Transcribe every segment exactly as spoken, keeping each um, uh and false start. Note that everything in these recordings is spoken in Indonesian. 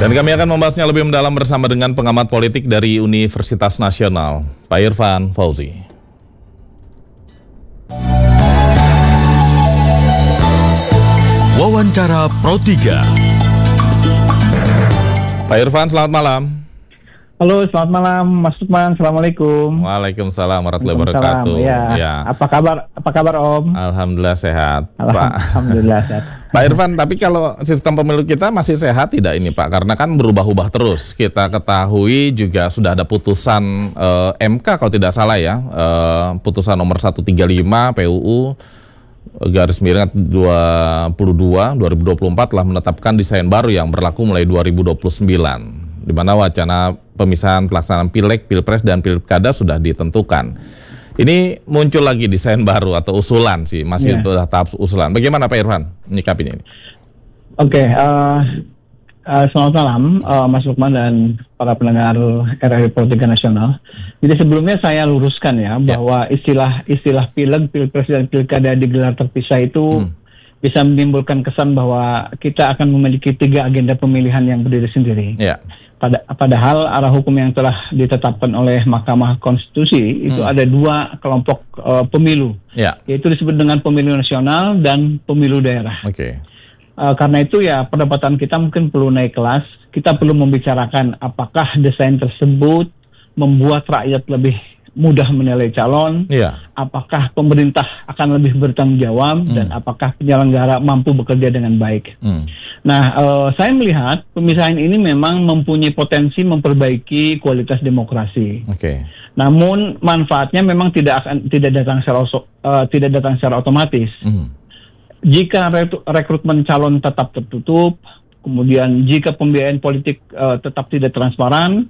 Dan kami akan membahasnya lebih mendalam bersama dengan pengamat politik dari Universitas Nasional, Pak Irfan Fauzi. Wawancara Pro tiga. Pak Irfan, selamat malam. Halo, selamat malam, Mas Lukman. Assalamualaikum. Waalaikumsalam warahmatullahi wabarakatuh. Ya. Ya. Apa kabar? Apa kabar Om? Alhamdulillah sehat, Alham- Pak. Alhamdulillah sehat. Pak Irfan, tapi kalau sistem pemilu kita masih sehat tidak ini Pak? Karena kan berubah-ubah terus. Kita ketahui juga sudah ada putusan eh, M K kalau tidak salah ya, eh, putusan nomor seratus tiga puluh lima P U U garis miring dua puluh dua dua ribu dua puluh empat telah menetapkan desain baru yang berlaku mulai dua ribu dua puluh sembilan, di mana wacana pemisahan pelaksanaan Pileg, Pilpres, dan Pilkada sudah ditentukan. Ini muncul lagi desain baru atau usulan sih, masih yeah. tahap usulan. Bagaimana Pak Irfan menyikapinya ini? Oke, okay, uh, uh, selamat malam uh, Mas Lukman dan para pendengar R R I Pro tiga Nasional. Jadi sebelumnya saya luruskan ya, yeah. bahwa istilah istilah Pileg, Pilpres, dan Pilkada digelar terpisah itu hmm. bisa menimbulkan kesan bahwa kita akan memiliki tiga agenda pemilihan yang berdiri sendiri. Yeah. Pada, padahal arah hukum yang telah ditetapkan oleh Mahkamah Konstitusi itu hmm. ada dua kelompok uh, pemilu, yeah. yaitu disebut dengan pemilu nasional dan pemilu daerah. Okay. Uh, karena itu ya perdebatan kita mungkin perlu naik kelas. Kita perlu membicarakan apakah desain tersebut membuat rakyat lebih mudah menilai calon, yeah. apakah pemerintah akan lebih bertanggung jawab, hmm. dan apakah penyelenggara mampu bekerja dengan baik. Hmm. Nah, uh, saya melihat pemisahan ini memang mempunyai potensi memperbaiki kualitas demokrasi. Okay. Namun manfaatnya memang tidak akan tidak datang secara uh, tidak datang secara otomatis. Hmm. Jika rekrutmen calon tetap tertutup, kemudian jika pembiayaan politik uh, tetap tidak transparan,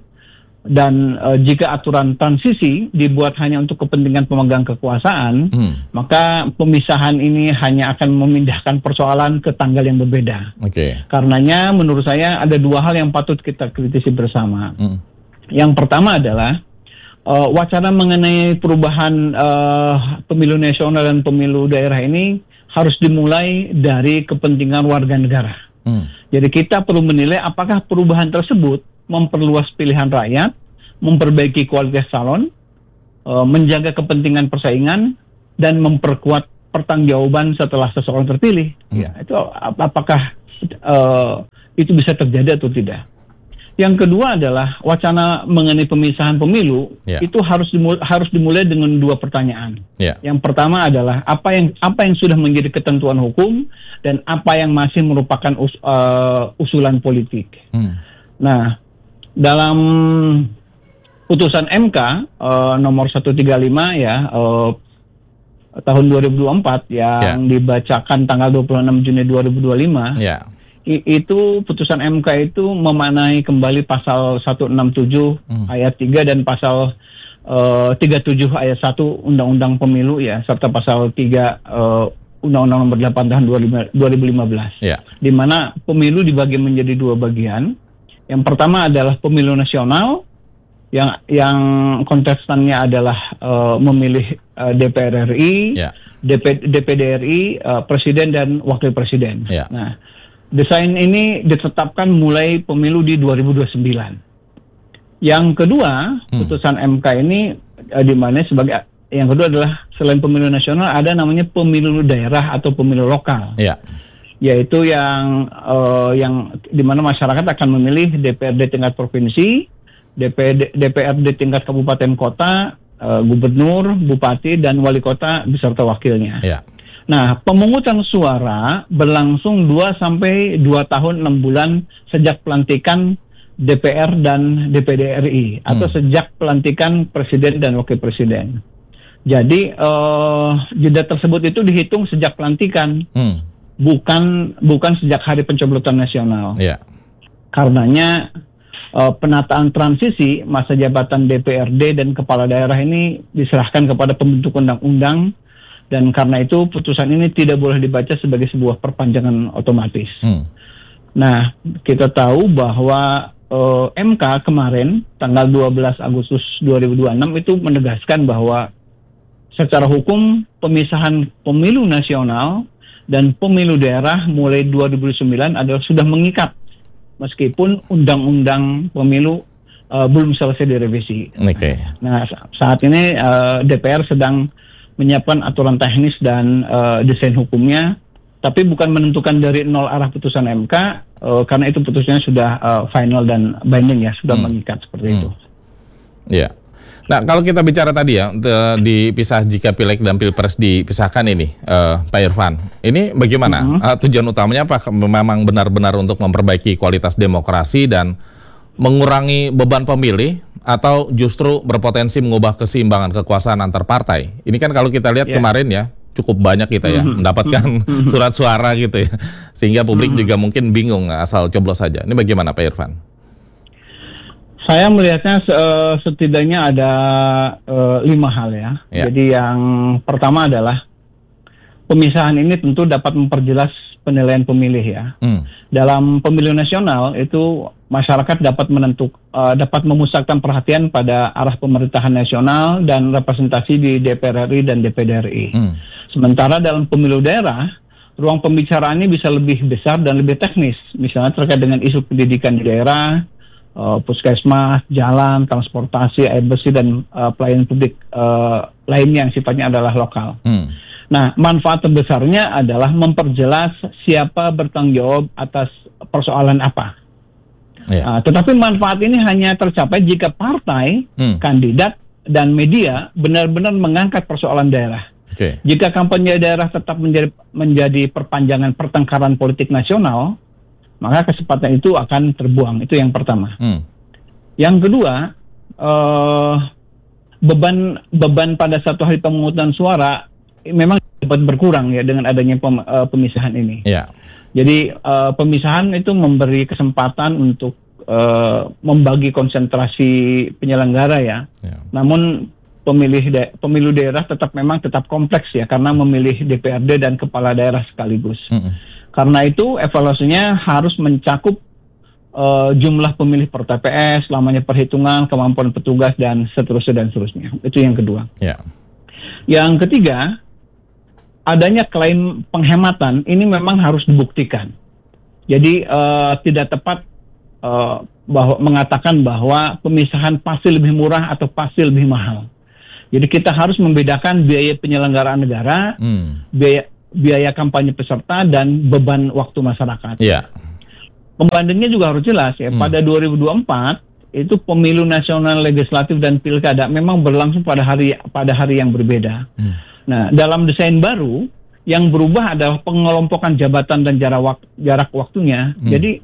dan uh, jika aturan transisi dibuat hanya untuk kepentingan pemegang kekuasaan, hmm. maka pemisahan ini hanya akan memindahkan persoalan ke tanggal yang berbeda. Okay. Karenanya menurut saya ada dua hal yang patut kita kritisi bersama. Hmm. Yang pertama adalah uh, wacana mengenai perubahan uh, pemilu nasional dan pemilu daerah ini harus dimulai dari kepentingan warga negara. Hmm. Jadi kita perlu menilai apakah perubahan tersebut memperluas pilihan rakyat, memperbaiki kualitas calon, uh, menjaga kepentingan persaingan, dan memperkuat pertanggungjawaban setelah seseorang terpilih. Hmm. Ya, itu ap- apakah uh, itu bisa terjadi atau tidak? Yang kedua adalah wacana mengenai pemisahan pemilu, yeah. itu harus dimulai, harus dimulai dengan dua pertanyaan. Yeah. Yang pertama adalah apa yang apa yang sudah menjadi ketentuan hukum dan apa yang masih merupakan us, uh, usulan politik. Hmm. Nah, dalam putusan M K uh, nomor seratus tiga puluh lima ya uh, tahun dua ribu dua puluh empat yang yeah. dibacakan tanggal dua puluh enam Juni dua ribu dua puluh lima, yeah. i- itu putusan M K itu memaknai kembali pasal seratus enam puluh tujuh hmm. ayat tiga dan pasal uh, tiga puluh tujuh ayat satu Undang-Undang Pemilu ya, serta pasal tiga uh, Undang-Undang Nomor delapan tahun dua ribu lima belas, yeah. di mana pemilu dibagi menjadi dua bagian. Yang pertama adalah pemilu nasional yang yang kontestannya adalah uh, memilih uh, D P R R I, yeah. D P, D P D R I, uh, presiden dan wakil presiden. Yeah. Nah, desain ini ditetapkan mulai pemilu di dua ribu dua puluh sembilan. Yang kedua, hmm. putusan M K ini uh, di mana sebagai yang kedua adalah selain pemilu nasional ada namanya pemilu daerah atau pemilu lokal. Yeah. Yaitu yang uh, yang di mana masyarakat akan memilih D P R D tingkat provinsi, D P D, D P R D tingkat kabupaten kota, uh, gubernur, bupati, dan wali kota beserta wakilnya. Ya. Nah, pemungutan suara berlangsung dua sampai dua tahun enam bulan sejak pelantikan D P R dan D P D R I hmm. atau sejak pelantikan presiden dan wakil presiden. Jadi uh, jeda tersebut itu dihitung sejak pelantikan. Hmm. bukan bukan sejak hari pencoblosan nasional. Yeah. Karenanya uh, penataan transisi masa jabatan D P R D dan kepala daerah ini diserahkan kepada pembentuk undang-undang, dan karena itu putusan ini tidak boleh dibaca sebagai sebuah perpanjangan otomatis. Hmm. Nah, kita tahu bahwa uh, M K kemarin tanggal dua belas Agustus dua ribu dua puluh enam itu menegaskan bahwa secara hukum pemisahan pemilu nasional dan pemilu daerah mulai dua ribu sembilan adalah sudah mengikat meskipun undang-undang pemilu uh, belum selesai direvisi. Oke. Okay. Nah, saat ini uh, D P R sedang menyiapkan aturan teknis dan uh, desain hukumnya, tapi bukan menentukan dari nol arah putusan M K, uh, karena itu putusannya sudah uh, final dan binding ya, sudah hmm. mengikat seperti hmm. itu. Iya. Nah, kalau kita bicara tadi ya, dipisah jika Pileg dan Pilpres dipisahkan ini, uh, Pak Irfan, ini bagaimana? Uh-huh. Uh, tujuan utamanya apa? Memang benar-benar untuk memperbaiki kualitas demokrasi dan mengurangi beban pemilih, atau justru berpotensi mengubah keseimbangan kekuasaan antar partai? Ini kan kalau kita lihat yeah. kemarin ya, cukup banyak kita ya uh-huh. mendapatkan uh-huh. surat suara gitu ya, sehingga publik uh-huh. juga mungkin bingung asal coblos saja. Ini bagaimana Pak Irfan? Saya melihatnya uh, setidaknya ada uh, lima hal ya. ya. Jadi yang pertama adalah pemisahan ini tentu dapat memperjelas penilaian pemilih ya. Hmm. Dalam pemilu nasional itu masyarakat dapat menentuk, uh, dapat memusatkan perhatian pada arah pemerintahan nasional dan representasi di D P R R I dan D P D R I. Hmm. Sementara dalam pemilu daerah, ruang pembicaraannya bisa lebih besar dan lebih teknis. Misalnya terkait dengan isu pendidikan di daerah, Uh, puskesmas, jalan, transportasi, air bersih, dan uh, pelayanan publik uh, lainnya yang sifatnya adalah lokal. Hmm. Nah, manfaat terbesarnya adalah memperjelas siapa bertanggung jawab atas persoalan apa. Yeah. Uh, tetapi manfaat ini hanya tercapai jika partai, hmm. kandidat, dan media benar-benar mengangkat persoalan daerah. Okay. Jika kampanye daerah tetap menjadi, menjadi perpanjangan pertengkaran politik nasional, maka kesempatan itu akan terbuang. Itu yang pertama. Hmm. Yang kedua, uh, beban beban pada satu hari pemungutan suara memang dapat berkurang ya dengan adanya pem, uh, pemisahan ini. Yeah. Jadi uh, pemisahan itu memberi kesempatan untuk uh, membagi konsentrasi penyelenggara ya. Yeah. Namun pemilih da- pemilu daerah tetap memang tetap kompleks ya, karena memilih D P R D dan kepala daerah sekaligus. Hmm. Karena itu evaluasinya harus mencakup uh, jumlah pemilih per T P S, lamanya perhitungan, kemampuan petugas, dan seterusnya dan seterusnya. Itu yang kedua. Yeah. Yang ketiga, adanya klaim penghematan ini memang harus dibuktikan. Jadi uh, tidak tepat uh, bahwa mengatakan bahwa pemisahan pasti lebih murah atau pasti lebih mahal. Jadi kita harus membedakan biaya penyelenggaraan negara, hmm. biaya biaya kampanye peserta, dan beban waktu masyarakat. Yeah. Pembandingnya juga harus jelas ya. Hmm. Pada dua ribu dua puluh empat itu pemilu nasional, legislatif, dan pilkada memang berlangsung pada hari pada hari yang berbeda. Hmm. Nah, dalam desain baru yang berubah adalah pengelompokan jabatan dan jarak waktu, jarak waktunya. Hmm. Jadi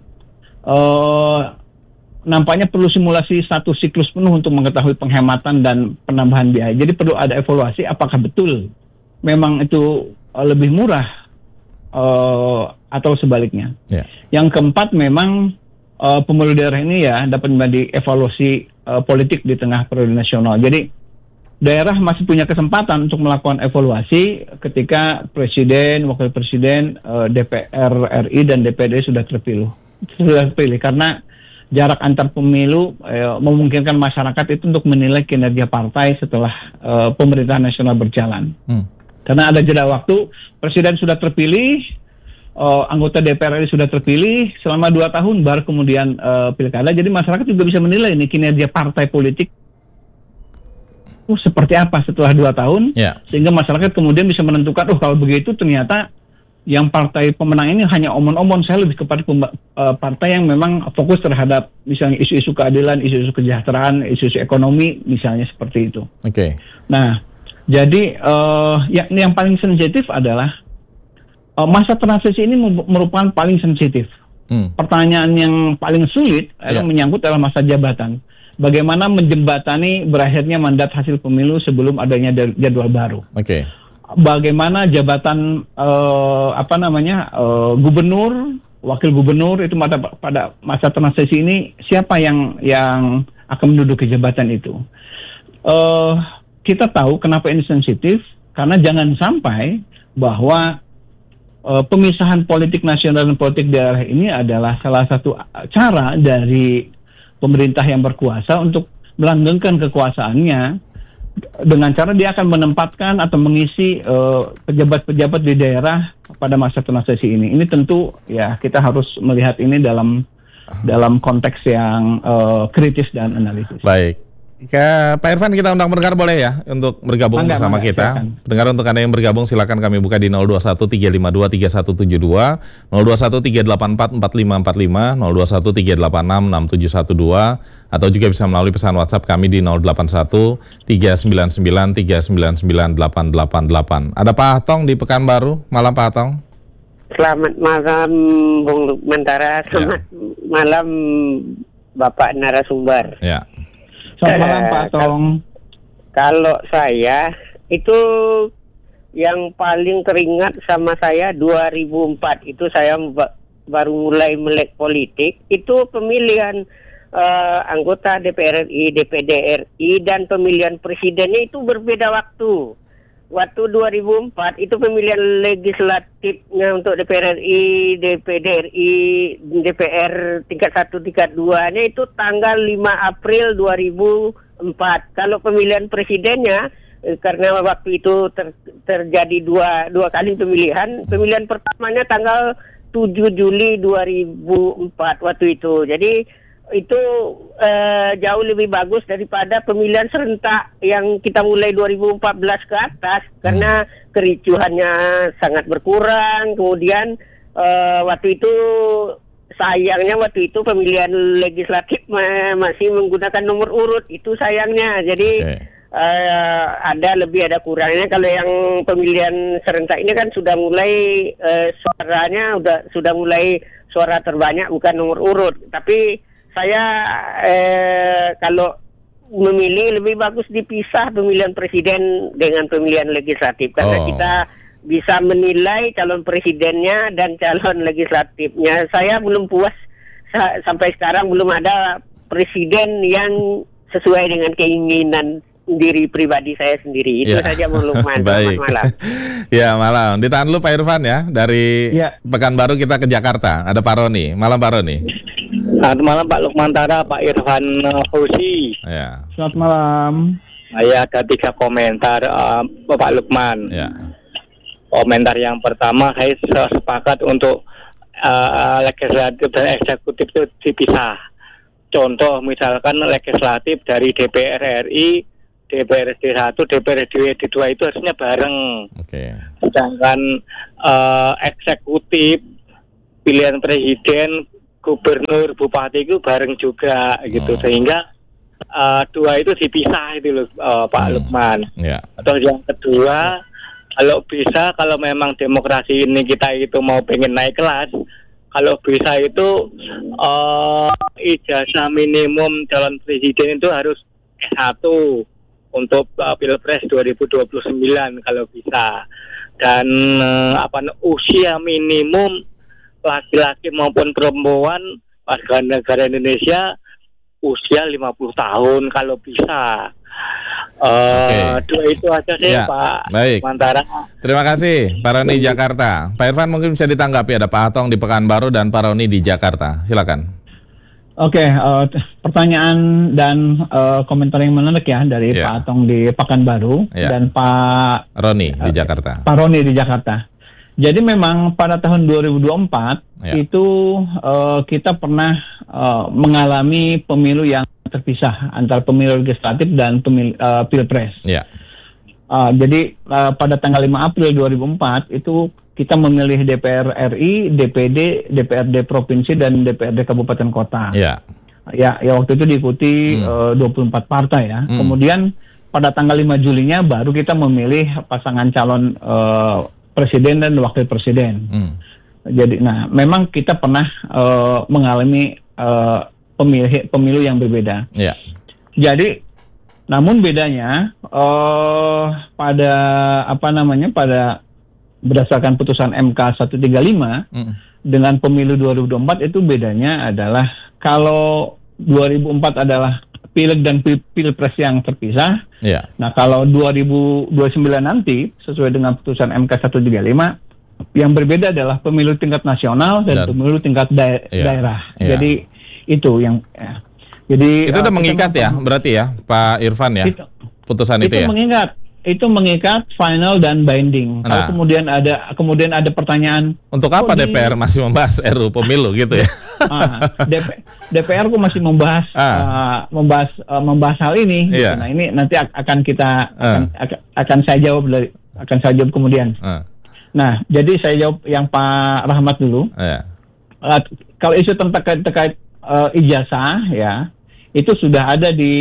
uh, nampaknya perlu simulasi satu siklus penuh untuk mengetahui penghematan dan penambahan biaya. Jadi perlu ada evaluasi apakah betul memang itu lebih murah uh, atau sebaliknya. Yeah. Yang keempat, memang uh, pemilu daerah ini ya dapat menjadi evaluasi uh, politik di tengah periode nasional. Jadi daerah masih punya kesempatan untuk melakukan evaluasi ketika presiden, wakil presiden, uh, D P R R I dan D P D sudah terpilih. Sudah terpilih karena jarak antar pemilu uh, memungkinkan masyarakat itu untuk menilai kinerja partai setelah uh, pemerintahan nasional berjalan. Hmm. Karena ada jeda waktu, presiden sudah terpilih, uh, anggota D P R R I sudah terpilih selama dua tahun, baru kemudian uh, pilkada. Jadi masyarakat juga bisa menilai nih kinerja partai politik uh, seperti apa setelah dua tahun, yeah. sehingga masyarakat kemudian bisa menentukan, oh kalau begitu ternyata yang partai pemenang ini hanya omon-omon, saya lebih kepada pemba- uh, partai yang memang fokus terhadap misalnya isu-isu keadilan, isu-isu kesejahteraan, isu-isu ekonomi, misalnya seperti itu. Oke. Okay. Nah, jadi uh, yang, yang paling sensitif adalah uh, masa transisi ini merupakan paling sensitif. Hmm. Pertanyaan yang paling sulit adalah yeah. menyangkut dalam masa jabatan. Bagaimana menjembatani berakhirnya mandat hasil pemilu sebelum adanya jadwal baru. Oke. Okay. Bagaimana jabatan uh, apa namanya uh, gubernur, wakil gubernur itu pada pada masa transisi ini siapa yang yang akan menduduki jabatan itu? Uh, Kita tahu kenapa ini sensitif, karena jangan sampai bahwa uh, pemisahan politik nasional dan politik daerah ini adalah salah satu cara dari pemerintah yang berkuasa untuk melanggengkan kekuasaannya dengan cara dia akan menempatkan atau mengisi uh, pejabat-pejabat di daerah pada masa transisi ini. Ini tentu ya kita harus melihat ini dalam dalam konteks yang uh, kritis dan analisis. Baik. Ke Pak Irfan, kita undang pendengar boleh ya untuk bergabung Mangga, bersama mangga, kita. silakan. Pendengar, untuk Anda yang bergabung silakan kami buka di nol dua satu tiga lima dua tiga satu tujuh dua, nol dua satu tiga delapan empat empat lima empat lima, nol dua satu tiga delapan enam enam tujuh satu dua, atau juga bisa melalui pesan WhatsApp kami di nol delapan satu tiga sembilan sembilan tiga sembilan sembilan delapan delapan delapan. Ada Pak Atong di Pekanbaru. Malam Pak Atong. Selamat malam Bung Lukmantara, selamat ya. malam Bapak narasumber. Ya. Selamat malam Pak Tong. Kalau saya itu yang paling teringat sama saya dua ribu empat itu saya baru mulai melek politik, itu pemilihan uh, anggota D P R R I, D P D R I dan pemilihan presidennya itu berbeda waktu. Waktu dua ribu empat itu pemilihan legislatifnya untuk D P R R I, D P D R I, D P R tingkat satu, tingkat dua-nya itu tanggal lima April dua ribu empat. Kalau pemilihan presidennya, eh, karena waktu itu ter, terjadi dua, dua kali pemilihan, pemilihan pertamanya tanggal tujuh Juli dua ribu empat waktu itu. Jadi itu uh, jauh lebih bagus daripada pemilihan serentak yang kita mulai dua ribu empat belas ke atas, karena kericuhannya sangat berkurang. Kemudian uh, waktu itu sayangnya waktu itu pemilihan legislatif ma- masih menggunakan nomor urut, itu sayangnya. Jadi okay. uh, ada lebih ada kurangnya. Kalau yang pemilihan serentak ini kan sudah mulai uh, suaranya udah sudah mulai suara terbanyak bukan nomor urut, tapi saya eh, kalau memilih lebih bagus dipisah pemilihan presiden dengan pemilihan legislatif, karena oh. kita bisa menilai calon presidennya dan calon legislatifnya. Saya belum puas sa- sampai sekarang belum ada presiden yang sesuai dengan keinginan diri pribadi saya sendiri. Itu ya. saja Bung Lukman. Baik. Selamat malam. Ya, malam. Ditahan dulu Pak Irfan ya. Dari ya. Pekanbaru kita ke Jakarta. Ada Pak Roni. Malam Pak Roni. Selamat malam Pak Lukmantara, Pak Irfan Fauzi. Ya. Selamat malam. Saya ada tiga komentar uh, Pak Lukman. Ya. Komentar yang pertama, saya sepakat untuk uh, legislatif dan eksekutif itu dipisah. Contoh misalkan legislatif dari D P R R I, D P R D satu, D P R D dua itu harusnya bareng. Oke. Okay. Sedangkan uh, eksekutif, pilihan presiden, gubernur, bupati itu bareng juga gitu, oh. sehingga uh, dua itu dipisah itu loh uh, Pak hmm. Lukman. Yeah. Atau yang kedua, kalau bisa, kalau memang demokrasi ini kita itu mau pengen naik kelas, kalau bisa itu uh, ijazah minimum calon presiden itu harus S satu untuk uh, Pilpres dua ribu dua puluh sembilan kalau bisa, dan uh, apa usia minimum laki-laki maupun perempuan warga negara Indonesia usia lima puluh tahun kalau bisa. Uh, okay. Dua itu aja sih ya, Pak. Baik. Mantara. Terima kasih Pak Roni Jakarta. Pak Irfan mungkin bisa ditanggapi, ada Pak Atong di Pekanbaru dan Pak Roni di Jakarta. Silakan. Oke, okay, uh, pertanyaan dan uh, komentar yang menarik ya dari yeah. Pak Atong di Pekanbaru yeah. dan Pak Roni uh, di Jakarta. Pak Roni di Jakarta. Jadi memang pada tahun dua ribu dua puluh empat ya. itu uh, kita pernah uh, mengalami pemilu yang terpisah antara pemilu legislatif dan pemilu uh, pilpres. Ya. Uh, jadi uh, pada tanggal lima April dua ribu empat itu kita memilih D P R R I, D P D, D P R D provinsi dan D P R D kabupaten kota. Ya. Ya, ya waktu itu diikuti hmm. uh, dua puluh empat partai ya. Hmm. Kemudian pada tanggal lima Julinya baru kita memilih pasangan calon uh, presiden dan wakil presiden. Hmm. Jadi, nah, memang kita pernah uh, mengalami uh, pemilih pemilu yang berbeda. Yeah. Jadi, namun bedanya uh, pada apa namanya pada berdasarkan putusan M K seratus tiga puluh lima hmm. dengan pemilu dua ribu dua puluh empat itu bedanya adalah kalau dua ribu empat adalah pileg dan pilpres yang terpisah. Yeah. Nah, kalau dua ribu dua puluh sembilan nanti sesuai dengan putusan M K seratus tiga puluh lima yang berbeda adalah pemilu tingkat nasional dan, dan pemilu tingkat da- yeah. daerah. Yeah. Jadi itu yang ya. Jadi itu udah uh, mengikat ya, berarti ya Pak Irfan ya. Itu, putusan itu, itu ya. Itu mengikat. itu mengikat, final dan binding. Kalau Nah. kemudian ada kemudian ada pertanyaan, Untuk apa oh, di- D P R masih membahas R U U pemilu gitu ya? ah, D P, D P R kok masih membahas Ah. uh, membahas uh, membahas hal ini. gitu. Iya. Nah ini nanti ak- akan kita Ah. akan, akan, akan saya jawab dari, akan saya jawab kemudian. Ah, Nah jadi saya jawab yang Pak Rahmat dulu. ya. Uh, kalau isu tentang terkait, terkait uh, ijazah ya itu sudah ada di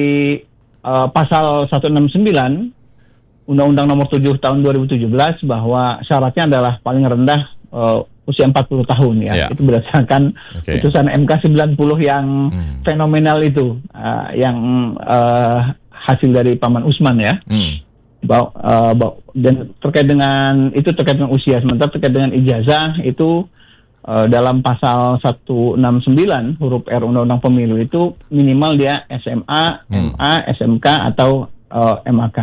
uh, pasal seratus enam puluh sembilan Undang-Undang Nomor tujuh Tahun dua ribu tujuh belas bahwa syaratnya adalah paling rendah uh, usia empat puluh tahun ya. Ya. Itu berdasarkan Oke. putusan M K sembilan puluh yang Hmm. fenomenal itu uh, yang uh, hasil dari Paman Usman ya. Hmm. Bahwa, uh, bahwa- dan terkait dengan itu terkait dengan usia, sementara terkait dengan ijazah itu uh, dalam pasal seratus enam puluh sembilan huruf R Undang-Undang Pemilu itu minimal dia S M A, Hmm. M A, S M K atau uh, M A K.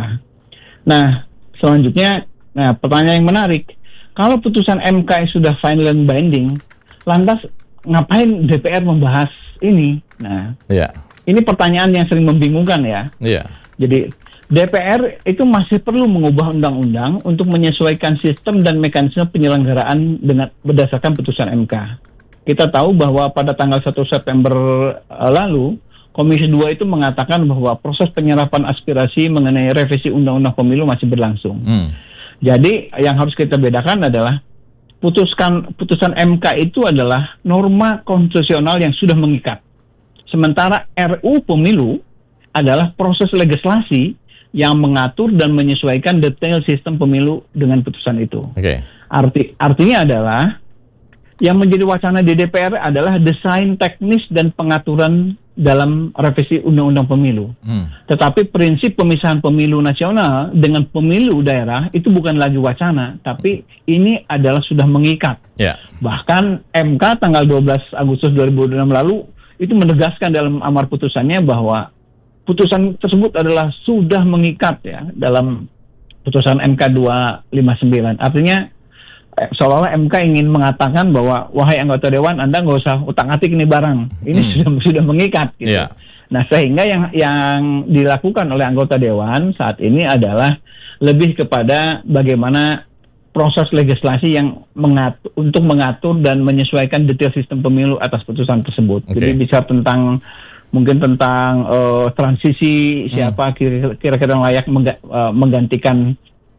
Nah, selanjutnya, nah pertanyaan yang menarik, kalau putusan M K sudah final and binding, lantas ngapain D P R membahas ini? Nah, Iya. ini pertanyaan yang sering membingungkan ya. Iya. Jadi D P R itu masih perlu mengubah undang-undang untuk menyesuaikan sistem dan mekanisme penyelenggaraan dengan berdasarkan putusan M K. Kita tahu bahwa pada tanggal satu September uh, lalu, Komisi dua itu mengatakan bahwa proses penyerapan aspirasi mengenai revisi Undang-Undang Pemilu masih berlangsung. Hmm. Jadi yang harus kita bedakan adalah putuskan putusan M K itu adalah norma konstitusional yang sudah mengikat. Sementara R U U Pemilu adalah proses legislasi yang mengatur dan menyesuaikan detail sistem pemilu dengan putusan itu. Oke. Arti artinya adalah yang menjadi wacana di D P R adalah desain teknis dan pengaturan dalam revisi Undang-Undang Pemilu. Hmm. Tetapi prinsip pemisahan pemilu nasional dengan pemilu daerah itu bukan lagi wacana, tapi ini adalah sudah mengikat. Ya. Bahkan M K tanggal dua belas Agustus dua ribu enam lalu itu menegaskan dalam amar putusannya bahwa putusan tersebut adalah sudah mengikat ya dalam putusan M K dua ratus lima puluh sembilan. Artinya eh, seolah-olah M K ingin mengatakan bahwa wahai anggota dewan, Anda nggak usah utak-atik ini barang. Ini Hmm. sudah sudah mengikat gitu. Iya. Nah, sehingga yang yang dilakukan oleh anggota dewan saat ini adalah lebih kepada bagaimana proses legislasi yang mengatur, untuk mengatur dan menyesuaikan detail sistem pemilu atas putusan tersebut. Oke. Jadi bisa tentang mungkin tentang uh, transisi siapa kira- kira-kira yang layak mengga- uh, menggantikan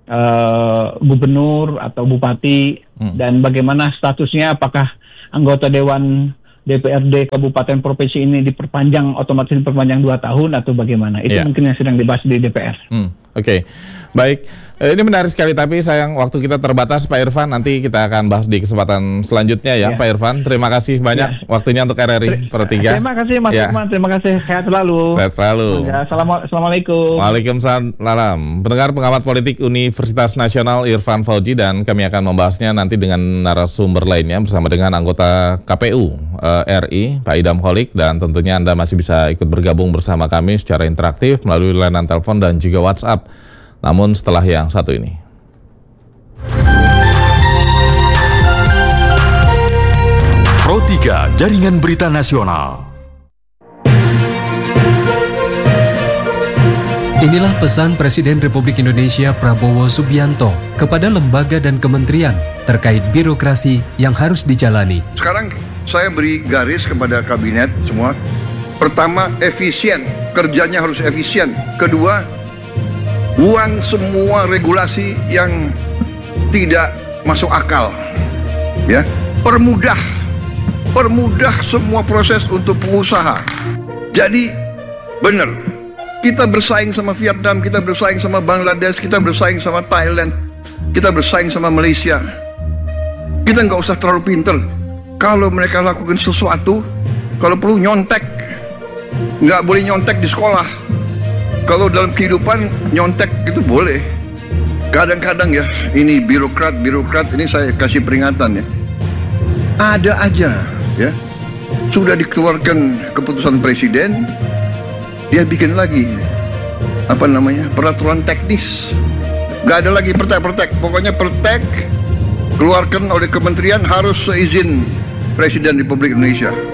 uh, gubernur atau bupati Hmm. dan bagaimana statusnya, apakah anggota dewan D P R D kabupaten provinsi ini diperpanjang, otomatis diperpanjang dua tahun atau bagaimana? Itu Iya. mungkin yang sedang dibahas di D P R. Hmm, Oke, baik. Eh, Ini menarik sekali, tapi sayang waktu kita terbatas, Pak Irfan. Nanti kita akan bahas di kesempatan selanjutnya ya, Ya. Pak Irfan. Terima kasih banyak Ya. waktunya untuk R R I per tiga. Terima kasih Mas Ya. Lukman, terima kasih, sehat selalu. Sehat selalu. Ya, assalamu- Assalamualaikum. Waalaikumsalam. Pendengar pengamat politik Universitas Nasional Irfan Fauji, dan kami akan membahasnya nanti dengan narasumber lainnya bersama dengan anggota K P U eh, R I, Pak Idam Holik, dan tentunya Anda masih bisa ikut bergabung bersama kami secara interaktif melalui layanan telepon dan juga WhatsApp. Namun setelah yang satu ini. Pro tiga Jaringan Berita Nasional. Inilah pesan Presiden Republik Indonesia Prabowo Subianto kepada lembaga dan kementerian terkait birokrasi yang harus dijalani. Sekarang saya beri garis kepada kabinet semua. Pertama, efisien. Kerjanya harus efisien. Kedua, buang semua regulasi yang tidak masuk akal. Ya, permudah, permudah semua proses untuk pengusaha. Jadi, benar. Kita bersaing sama Vietnam, kita bersaing sama Bangladesh, kita bersaing sama Thailand, kita bersaing sama Malaysia. Kita nggak usah terlalu pinter. Kalau mereka lakukan sesuatu, kalau perlu nyontek, nggak boleh nyontek di sekolah. Kalau dalam kehidupan nyontek itu boleh. Kadang-kadang ya, ini birokrat-birokrat, ini saya kasih peringatan ya. Ada aja ya. Sudah dikeluarkan keputusan presiden, dia bikin lagi apa namanya? Peraturan teknis. Nggak ada lagi pertek-pertek. Pokoknya pertek keluarkan oleh kementerian harus seizin Presiden Republik Indonesia.